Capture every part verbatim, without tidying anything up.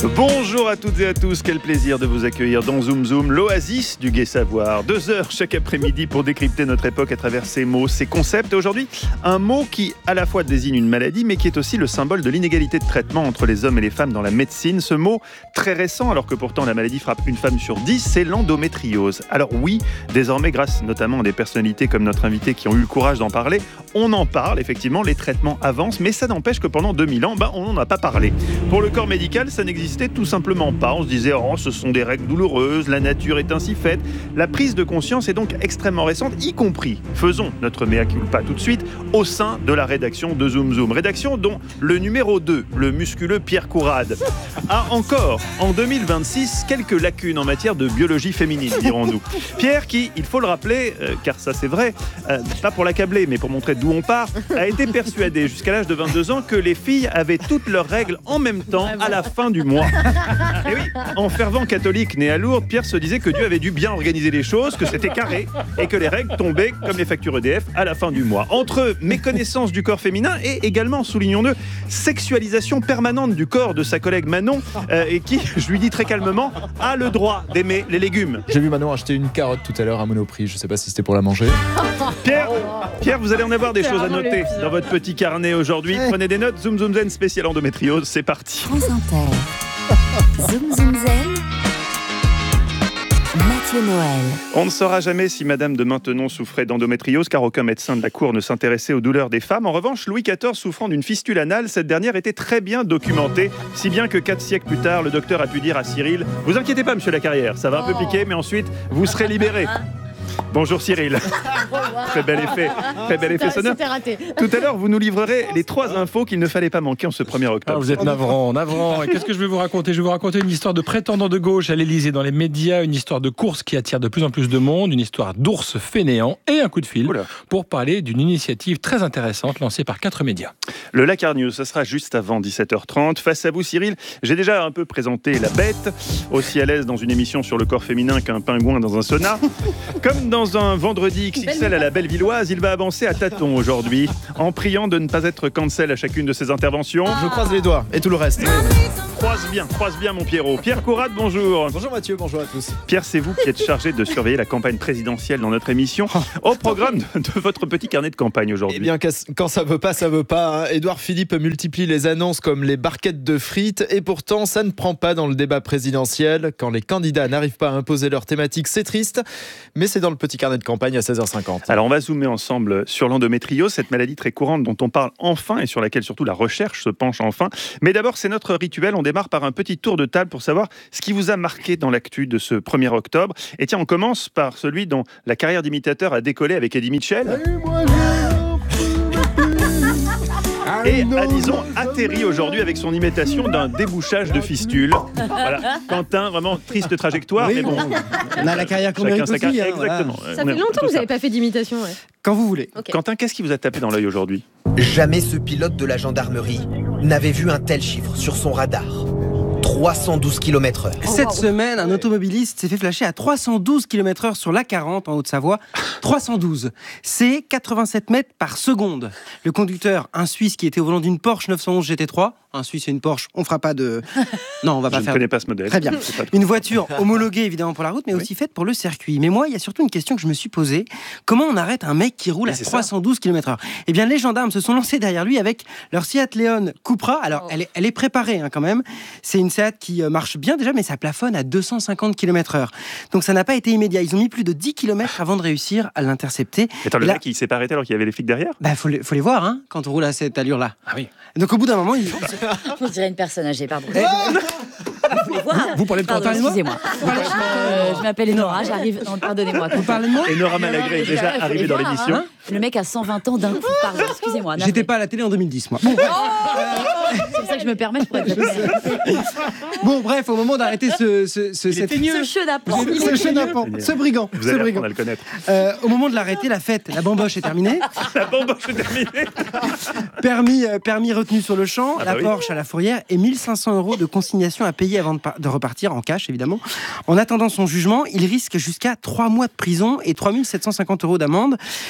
Bonjour à toutes et à tous, quel plaisir de vous accueillir dans Zoom Zoom, l'oasis du gai savoir. Deux heures chaque après-midi pour décrypter notre époque à travers ses mots, ses concepts. Et aujourd'hui, un mot qui à la fois désigne une maladie, mais qui est aussi le symbole de l'inégalité de traitement entre les hommes et les femmes dans la médecine. Ce mot très récent, alors que pourtant la maladie frappe une femme sur dix, c'est l'endométriose. Alors oui, désormais, grâce notamment à des personnalités comme notre invité qui ont eu le courage d'en parler, on en parle, effectivement, les traitements avancent, mais ça n'empêche que pendant deux mille ans, ben, on n'en a pas parlé. Pour le corps médical, ça n'existait tout simplement pas. On se disait, oh, ce sont des règles douloureuses, la nature est ainsi faite. La prise de conscience est donc extrêmement récente, y compris, faisons notre mea culpa tout de suite, au sein de la rédaction de Zoom Zoom. Rédaction dont le numéro deux, le musculeux Pierre Courade, a encore, en deux mille vingt-six, quelques lacunes en matière de biologie féminine, dirons-nous. Pierre qui, il faut le rappeler, euh, car ça c'est vrai, euh, pas pour l'accabler, mais pour montrer d'où on part, a été persuadé jusqu'à l'âge de vingt-deux ans que les filles avaient toutes leurs règles en même temps à la fin du mois. Et oui, en fervent catholique né à Lourdes, Pierre se disait que Dieu avait dû bien organiser les choses, que c'était carré et que les règles tombaient comme les factures E D F à la fin du mois. Entre méconnaissance du corps féminin et également, soulignons-le, sexualisation permanente du corps de sa collègue Manon, euh, et qui, je lui dis très calmement, a le droit d'aimer les légumes. J'ai vu Manon acheter une carotte tout à l'heure à Monoprix, je sais pas si c'était pour la manger. Pierre, Pierre, vous allez en avoir des choses à noter dans votre petit carnet aujourd'hui. Prenez des notes, Zoom Zoom Zen spécial endométriose, c'est parti. France Inter. Zoom Zoom Zen. Mathieu Noël. On ne saura jamais si Madame de Maintenon souffrait d'endométriose, car aucun médecin de la cour ne s'intéressait aux douleurs des femmes. En revanche, Louis quatorze souffrant d'une fistule anale, cette dernière était très bien documentée, si bien que quatre siècles plus tard, le docteur a pu dire à Cyril « Vous inquiétez pas, monsieur Lacarrière, ça va un peu piquer, mais ensuite, vous serez libéré. » Bonjour Cyril. Très bel effet, très bel effet sonore. C'était raté. Tout à l'heure, vous nous livrerez les trois infos qu'il ne fallait pas manquer en ce premier octobre. Ah, vous êtes navrant, navrant. Et qu'est-ce que je vais vous raconter ? Je vais vous raconter une histoire de prétendant de gauche à l'Élysée dans les médias, une histoire de course qui attire de plus en plus de monde, une histoire d'ours fainéant et un coup de fil Oula. pour parler d'une initiative très intéressante lancée par quatre médias. Le Lacard News, ce sera juste avant dix-sept heures trente. Face à vous Cyril, j'ai déjà un peu présenté la bête, aussi à l'aise dans une émission sur le corps féminin qu'un pingouin dans un sauna. Comme dans un vendredi X X L à la Bellevilloise, il va avancer à tâtons aujourd'hui, en priant de ne pas être cancel à chacune de ses interventions. Je croise les doigts et tout le reste. Croise bien, croise bien mon Pierrot. Pierre Courade, bonjour. Bonjour Mathieu, bonjour à tous. Pierre, c'est vous qui êtes chargé de surveiller la campagne présidentielle dans notre émission. Au programme de, de votre petit carnet de campagne aujourd'hui. Eh bien, quand ça veut pas, ça veut pas. Hein. Édouard Philippe multiplie les annonces comme les barquettes de frites et pourtant, ça ne prend pas dans le débat présidentiel. Quand les candidats n'arrivent pas à imposer leur thématique, c'est triste. Mais c'est dans le petit carnet de campagne à seize heures cinquante. Alors, on va zoomer ensemble sur l'endométriose, cette maladie très courante dont on parle enfin et sur laquelle surtout la recherche se penche enfin. Mais d'abord, c'est notre rituel. On démarre par un petit tour de table pour savoir ce qui vous a marqué dans l'actu de ce premier octobre. Et tiens, on commence par celui dont la carrière d'imitateur a décollé avec Eddie Mitchell. Et a, disons, atterri aujourd'hui avec son imitation d'un débouchage de fistule. Voilà. Quentin, vraiment triste trajectoire, oui, mais bon. On a la carrière qu'on mérite aussi. Carrière, hein, exactement. voilà. Ça fait longtemps que vous n'avez pas fait d'imitation. Ouais. Quand vous voulez. Okay. Quentin, qu'est-ce qui vous a tapé dans l'œil aujourd'hui ? Jamais ce pilote de la gendarmerie n'avait vu un tel chiffre sur son radar. trois cent douze kilomètres heure. Cette semaine, un automobiliste s'est fait flasher à trois cent douze kilomètres heure sur l'A quarante en Haute-Savoie. trois cent douze. C'est quatre-vingt-sept mètres par seconde. Le conducteur, un Suisse qui était au volant d'une Porsche neuf cent onze G T trois. Un Suisse et une Porsche, on fera pas de... Non, on va pas Je faire... Je ne connais pas ce modèle. Très bien. Une voiture homologuée évidemment pour la route, mais oui. aussi faite pour le circuit. Mais moi, il y a surtout une question que je me suis posée. Comment on arrête un mec qui roule mais à trois cent douze kilomètres heure ? Eh bien, les gendarmes se sont lancés derrière lui avec leur Seat Leon Cupra. Alors, oh. elle, est, elle est préparée hein, quand même. C'est une Seat qui marche bien déjà, mais ça plafonne à deux cent cinquante kilomètres heure. Donc, ça n'a pas été immédiat. Ils ont mis plus de dix kilomètres avant de réussir à l'intercepter. Attends, le là, mec, il s'est pas arrêté alors qu'il y avait les flics derrière ? Bah, faut les, faut les voir hein, quand on roule à cette allure-là. Ah oui. Donc, au bout d'un moment, il... On dirait une personne âgée, pardon. Eh, vous voulez voir ? Vous parlez de Pardon, Quentin et moi ? excusez-moi. Euh, je m'appelle Enora, j'arrive... Non, pardonnez-moi. Vous parlez de moi ? Enora Malagré est déjà arrivée dans l'émission. Hein, le mec a cent vingt ans d'un coup, pardon, excusez-moi. J'étais pas à la télé en deux mille dix, moi. Bon, oh c'est pour ça que je me permets de être Bon, bref, au moment d'arrêter ce... Ce, ce, cette... ce chenapan. Ce chenapan, ce brigand. Vous ce allez brigand. apprendre à le connaître. Euh, au moment de l'arrêter, la fête, la bamboche est terminée. La bamboche est terminée. Permis, euh, permis retenu sur le champ, ah la bah oui. Porsche à la fourrière et mille cinq cents euros de consignation à payer avant de, par- de repartir en cash, évidemment. En attendant son jugement, il risque jusqu'à trois mois de prison et trois mille sept cent cinquante euros d'amende. Et puisque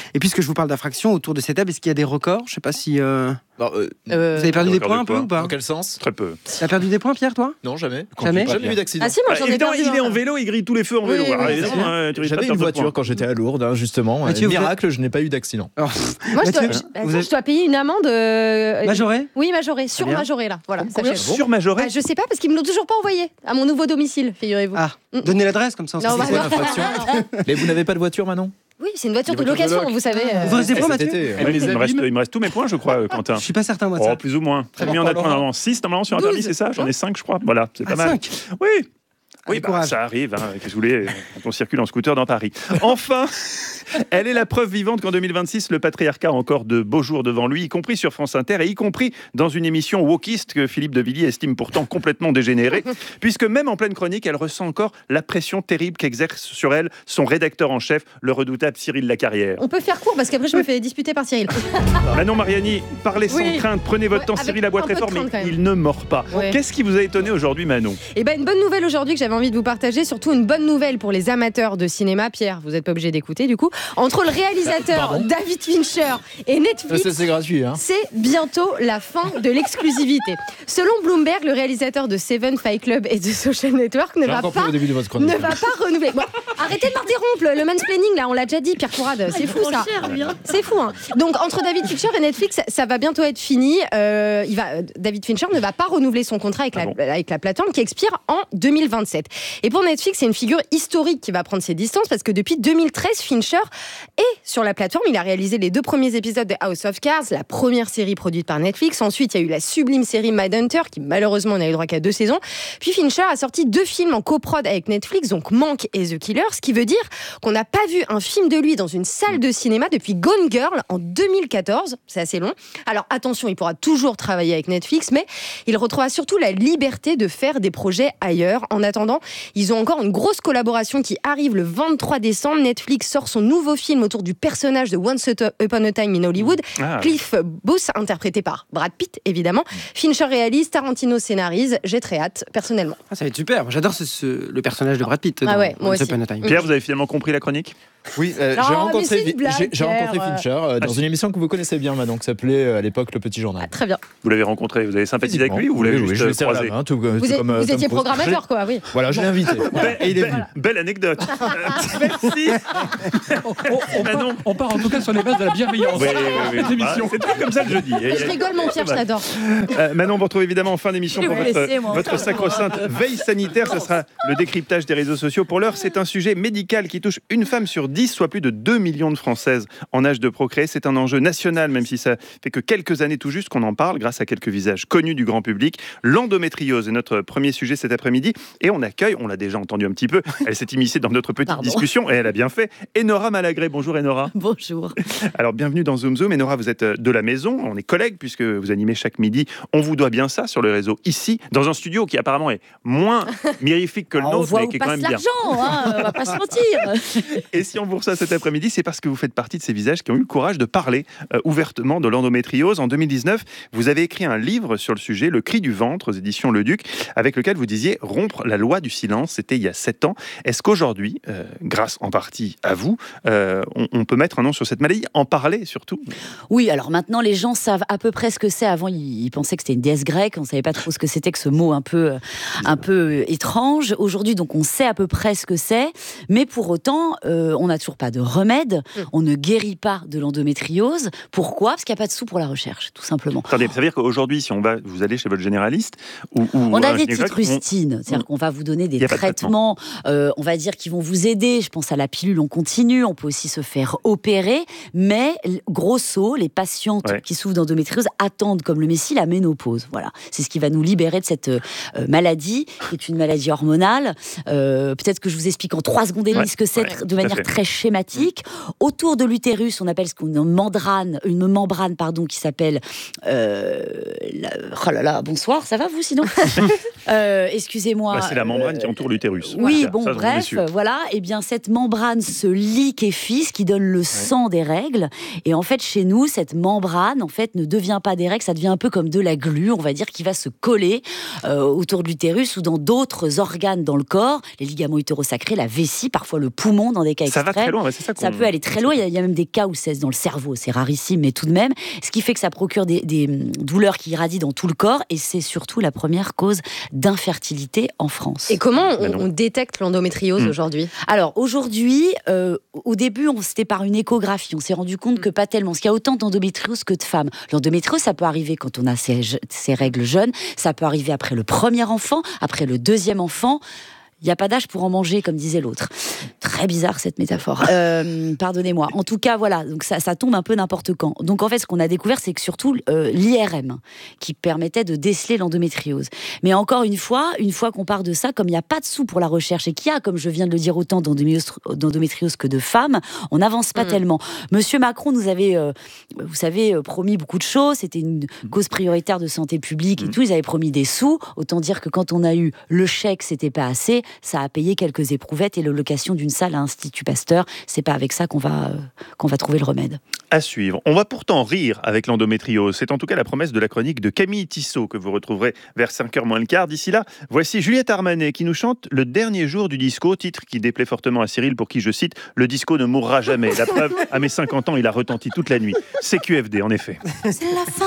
je vous parle d'infraction autour de cette table, est-ce qu'il y a des records? Je sais pas si. Euh... Bon, euh, euh, vous avez perdu des points un peu ou pas? Dans quel sens? Très peu. Tu as perdu des points, Pierre, toi? Non, jamais. Jamais. Jamais eu d'accident. Ah si, moi j'en ai Évidemment, perdu. il est un. en vélo, il grille tous les feux en Oui, vélo. oui, Alors, oui, évidemment, hein, tu risques pas J'avais de une perdre de voiture points. quand j'étais à Lourdes, hein, justement. Mathieu, Euh, vous miracle, je n'ai pas eu d'accident. Oh. Moi, je dois, Mathieu, je- vous attends, êtes- je dois payer une amende. euh, Majorée? Oui, majorée, surmajorée là. Voilà, Combien sachez-le. surmajoré? Ah, je sais pas parce qu'ils me l'ont toujours pas envoyé à mon nouveau domicile, figurez-vous. Ah, donnez l'adresse comme ça. on Non, sait bah, c'est quoi. non. L'infraction. Mais vous n'avez pas de voiture, Manon? Oui, c'est une voiture Des de voitures de location, loc. vous savez. euh, Vous restez Eh, pas, cet Mathieu? été, Eh ben, les il, me reste, abîmes. il me reste tous mes points, je crois, euh, Quentin. Je suis pas certain, moi. de Oh, ça. plus ou moins. Très Combien on a de bien, points Laurent. avant six normalement sur un permis, douze. c'est ça? J'en ai cinq, je crois. Voilà, c'est pas Ah, mal. cinq. Oui. Oui, Allez, bah, courage. ça arrive, hein, qu'est-ce que vous voulez, quand on circule en scooter dans Paris. Enfin, elle est la preuve vivante qu'en deux mille vingt-six, le patriarcat a encore de beaux jours devant lui, y compris sur France Inter, et y compris dans une émission wokiste que Philippe de Villiers estime pourtant complètement dégénérée, puisque même en pleine chronique, elle ressent encore la pression terrible qu'exerce sur elle son rédacteur en chef, le redoutable Cyril Lacarrière. On peut faire court parce qu'après je me fais disputer par Cyril. Manon Mariani, parlez sans Oui. crainte, prenez votre Ouais, temps, avec Cyril aboie un très peu de fort, mais crainte, quand même. il ne mord pas. Ouais. Qu'est-ce qui vous a étonné aujourd'hui, Manon? Et ben une bonne nouvelle aujourd'hui que j'avais envie de vous partager, surtout une bonne nouvelle pour les amateurs de cinéma. Pierre, vous n'êtes pas obligé d'écouter du coup. Entre le réalisateur Pardon David Fincher et Netflix, C'est c'est gratuit, hein. c'est bientôt la fin de l'exclusivité. Selon Bloomberg, le réalisateur de Seven, Fight Club et de Social Network ne J'ai va encore pas plus au début de votre chronique. ne va pas renouveler. Bon, arrêtez de m'interrompre, le mansplaining là, on l'a déjà dit, Pierre Courade, c'est fou ça. C'est fou. Hein. Donc entre David Fincher et Netflix, ça, ça va bientôt être fini. Euh, il va, David Fincher ne va pas renouveler son contrat avec, Ah la, bon avec la plateforme qui expire en deux mille vingt-sept. Et pour Netflix, c'est une figure historique qui va prendre ses distances parce que depuis deux mille treize, Fincher est sur la plateforme. Il a réalisé les deux premiers épisodes de House of Cards, la première série produite par Netflix. Ensuite, il y a eu la sublime série Mindhunter qui malheureusement n'a eu droit qu'à deux saisons. Puis Fincher a sorti deux films en coprod avec Netflix, donc Mank et The Killer, ce qui veut dire qu'on n'a pas vu un film de lui dans une salle de cinéma depuis Gone Girl en deux mille quatorze. C'est assez long. Alors attention, il pourra toujours travailler avec Netflix, mais il retrouvera surtout la liberté de faire des projets ailleurs. En attendant, ils ont encore une grosse collaboration qui arrive le vingt-trois décembre. Netflix sort son nouveau film autour du personnage de Once Upon a Time in Hollywood, Ah. Cliff Booth, interprété par Brad Pitt, évidemment. Fincher réalise, Tarantino scénarise. J'ai très hâte, personnellement. Ah, ça va être super. Moi, j'adore ce, ce- le personnage de Brad Pitt. Ah dans ouais, moi Once aussi. Upon a Time. Pierre, vous avez finalement compris la chronique? Oui, euh, Non, j'ai mais rencontré, c'est une Vi- blague, j'ai- j'ai rencontré Pierre. Fincher euh, dans une émission que vous connaissez bien, Manon, qui s'appelait euh, à l'époque Le Petit Journal. Ah, très bien. Vous l'avez rencontré, vous avez sympathisé avec lui ou vous Oui, l'avez oui, juste je lui serre la croisé? main, tout, euh, Vous, tout êtes- comme, euh, vous Tom étiez Cruise. programmateur, quoi, oui. Voilà, je l'ai invité. Belle- Et il est belle- venu. Belle anecdote. Merci. On, on part, on part en tout cas sur les bases de la bienveillance. Oui, oui, oui. Cette émission. Ah, c'est toujours comme ça le jeudi. Je rigole, mon Pierre, je t'adore. Euh, Manon, on vous retrouve évidemment en fin d'émission Je pour vais votre, laisser, moi. votre sacro-sainte veille sanitaire. Ce sera le décryptage des réseaux sociaux. Pour l'heure, c'est un sujet médical qui touche une femme sur dix, soit plus de deux millions de Françaises en âge de procréer. C'est un enjeu national, même si ça fait que quelques années tout juste qu'on en parle, grâce à quelques visages connus du grand public. L'endométriose est notre premier sujet cet après-midi. Et on accueille, on l'a déjà entendu un petit peu, elle s'est immiscée dans notre petite Pardon. discussion et elle a bien fait. Enora Malagré. Bonjour Enora. Bonjour. Alors, bienvenue dans Zoom Zoom. Enora, vous êtes de la maison, on est collègues puisque vous animez chaque midi. On vous doit bien ça sur le réseau ici, dans un studio qui apparemment est moins mirifique que le On nôtre, voit mais où qui est quand passe même bien. l'argent, hein, on va pas se mentir. Et si on vous reçoit cet après-midi, c'est parce que vous faites partie de ces visages qui ont eu le courage de parler euh, ouvertement de l'endométriose. En deux mille dix-neuf, vous avez écrit un livre sur le sujet, Le cri du ventre, aux éditions Le Duc, avec lequel vous disiez rompre la loi du silence. C'était il y a sept ans. Est-ce qu'aujourd'hui, euh, grâce en partie à vous, euh, on, on peut mettre un nom sur cette maladie, en parler surtout? Oui, alors maintenant les gens savent à peu près ce que c'est. Avant, ils, ils pensaient que c'était une déesse grecque, on savait pas trop ce que c'était que ce mot un peu, un peu étrange. Aujourd'hui, donc, on sait à peu près ce que c'est, mais pour autant, euh, on n'a toujours pas de remède. On ne guérit pas de l'endométriose. Pourquoi? Parce qu'il n'y a pas de sous pour la recherche, tout simplement. Attendez, ça veut dire qu'aujourd'hui, si on va, vous allez chez votre généraliste ou, ou On a un des petites gynécologue, on- rustines, c'est-à-dire qu'on va vous donner des Y a pas de traitements, euh, on va dire, qui vont vous aider. Je pense à la pilule en continu, on peut aussi se faire opérer, mais l- grosso, les patientes Ouais. qui souffrent d'endométriose attendent comme le Messie la ménopause. Voilà, c'est ce qui va nous libérer de cette euh, maladie, qui est une maladie hormonale. Euh, peut-être que je vous explique en trois secondes et demie Ouais, ce que c'est ouais, tr- tout de à manière fait. très schématique. Autour de l'utérus, on appelle ce qu'on une membrane, une membrane pardon, qui s'appelle. Euh, la- Oh là là, bonsoir, ça va vous sinon? Euh, excusez-moi. Bah, c'est la membrane euh, qui entoure l'utérus. Oui, voilà. bon, ça, bref, voilà. Et eh bien, cette membrane se liquéfie, ce qui donne le ouais. sang des règles. Et en fait, chez nous, cette membrane, en fait, ne devient pas des règles. Ça devient un peu comme de la glu, on va dire, qui va se coller euh, autour de l'utérus ou dans d'autres organes dans le corps, les ligaments utérosacrés, la vessie, parfois le poumon dans des cas extrêmes. Ça va très loin, ouais, c'est ça. Ça peut aller très loin. Il y, a, il y a même des cas où c'est dans le cerveau. C'est rarissime, mais tout de même. Ce qui fait que ça procure des, des douleurs qui irradient dans tout le corps. Et c'est surtout la première cause d'infertilité en France. Et comment on, on détecte l'endométriose mmh. aujourd'hui ? Alors aujourd'hui, euh, au début, on, c'était par une échographie. On s'est rendu compte que pas tellement. Parce qu'il y a autant d'endométriose que de femmes. L'endométriose, ça peut arriver quand on a ses, ses règles jeunes. Ça peut arriver après le premier enfant, après le deuxième enfant. Il n'y a pas d'âge pour en manger, comme disait l'autre. Très bizarre, cette métaphore. Euh, pardonnez-moi. En tout cas, voilà, donc ça, ça tombe un peu n'importe quand. Donc, en fait, ce qu'on a découvert, c'est que surtout euh, l'I R M, qui permettait de déceler l'endométriose. Mais encore une fois, une fois qu'on part de ça, comme il n'y a pas de sous pour la recherche et qu'il y a, comme je viens de le dire, autant d'endométriose que de femmes, on n'avance pas mmh. tellement. Monsieur Macron nous avait, euh, vous savez, promis beaucoup de choses. C'était une cause prioritaire de santé publique et mmh. tout. Ils avaient promis des sous. Autant dire que quand on a eu le chèque, c'était pas assez. Ça a payé quelques éprouvettes et la location d'une salle à Institut Pasteur. C'est pas avec ça qu'on va, euh, qu'on va trouver le remède. À suivre. On va pourtant rire avec l'endométriose. C'est en tout cas la promesse de la chronique de Camille Tissot que vous retrouverez vers cinq heures moins le quart. D'ici là, voici Juliette Armanet qui nous chante Le dernier jour du disco, titre qui déplaît fortement à Cyril pour qui, je cite, le disco ne mourra jamais. La preuve, à mes cinquante ans, il a retenti toute la nuit. C Q F D, en effet. C'est la fin.